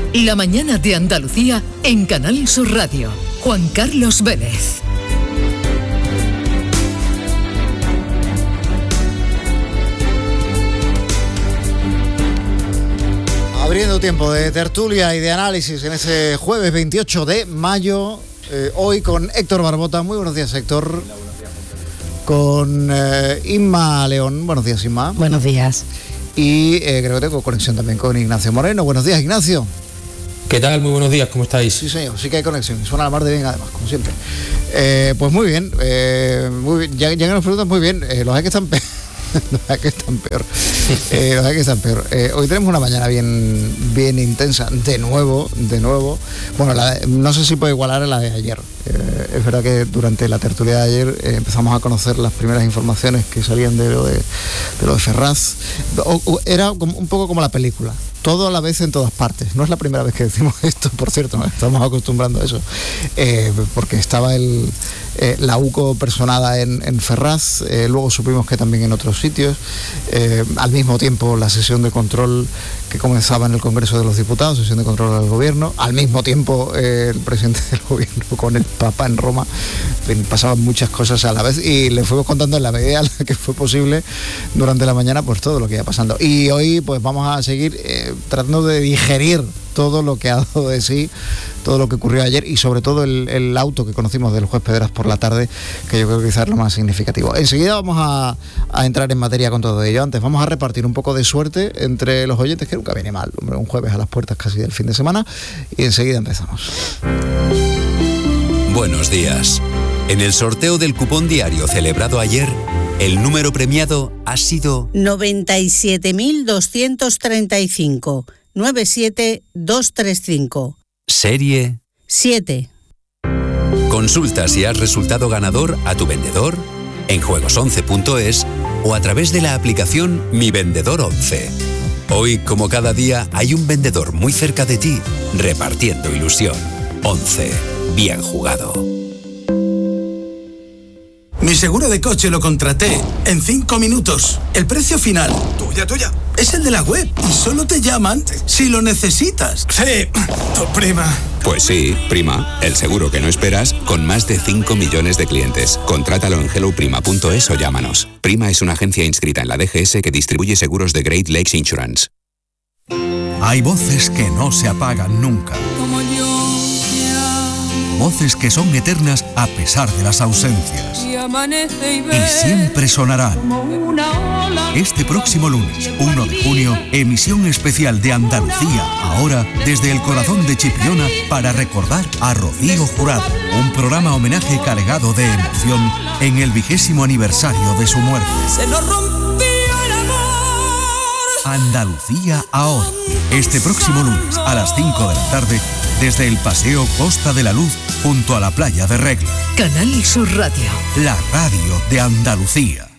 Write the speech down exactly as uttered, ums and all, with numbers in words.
La mañana de Andalucía en Canal Sur Radio. Juan Carlos Vélez. Abriendo tiempo de tertulia y de análisis en ese jueves veintiocho de mayo, eh, hoy con Héctor Barbota. Muy buenos días, Héctor. Con eh, Inma León. Buenos días, Inma. Buenos días. Y eh, creo que tengo conexión también con Ignacio Moreno. Buenos días, Ignacio. ¿Qué tal? Muy buenos días, ¿cómo estáis? Sí, señor, sí que hay conexión. Suena la mar de bien, además, como siempre. Eh, pues muy bien, eh, muy bien. Ya, ya que nos preguntan, muy bien. Eh, los hay que están peor. Los hay que están peor. Eh, los hay que están peor. Eh, hoy tenemos una mañana bien, bien intensa. De nuevo, de nuevo. Bueno, la de, no sé si puede igualar a la de ayer. Eh, es verdad que durante la tertulia de ayer eh, empezamos a conocer las primeras informaciones que salían de lo de, de, lo de Ferraz. O, o, era como, un poco como la película. Todo a la vez en todas partes. No es la primera vez que decimos esto, por cierto, nos estamos acostumbrando a eso. Eh, porque estaba el, eh, la UCO personada en, en Ferraz, eh, luego supimos que también en otros sitios. Eh, al mismo tiempo la sesión de control que comenzaba en el Congreso de los Diputados, sesión de control del Gobierno. Al mismo tiempo eh, el presidente del Gobierno con el Papa en Roma. Pasaban muchas cosas a la vez y le fuimos contando en la medida en la que fue posible durante la mañana pues todo lo que iba pasando. Y hoy pues vamos a seguir eh, tratando de digerir todo lo que ha dado de sí, todo lo que ocurrió ayer y sobre todo el, el auto que conocimos del juez Pedraz por la tarde, que yo creo que quizás es lo más significativo. Enseguida vamos a, a entrar en materia con todo ello. Antes vamos a repartir un poco de suerte entre los oyentes, que nunca viene mal, hombre, un jueves a las puertas casi del fin de semana, y enseguida empezamos. Buenos días. En el sorteo del cupón diario celebrado ayer, el número premiado ha sido noventa y siete mil doscientos treinta y cinco, noventa y siete mil doscientos treinta y cinco. Serie siete. Consulta si has resultado ganador a tu vendedor, en juegos once punto es o a través de la aplicación Mi Vendedor once. Hoy, como cada día, hay un vendedor muy cerca de ti, repartiendo ilusión. once. Bien jugado. Mi seguro de coche lo contraté en cinco minutos. El precio final, tuya, tuya, es el de la web y solo te llaman si lo necesitas. Sí, tu prima. Pues sí, prima, el seguro que no esperas con más de cinco millones de clientes. Contrátalo en hello prima punto es o llámanos. Prima es una agencia inscrita en la D G S que distribuye seguros de Great Lakes Insurance. Hay voces que no se apagan nunca. Como yo. Voces que son eternas a pesar de las ausencias. Y amanece y ve. Y siempre sonarán. Como una ola. Este próximo lunes, uno de junio, emisión especial de Andalucía, ahora desde el corazón de Chipiona, para recordar a Rocío Jurado. Un programa homenaje cargado de emoción en el vigésimo aniversario de su muerte. Se nos rompió el amor. Andalucía ahora. Este próximo lunes a las cinco de la tarde, desde el Paseo Costa de la Luz, junto a la playa de Regla. Canal Sur Radio. La radio de Andalucía.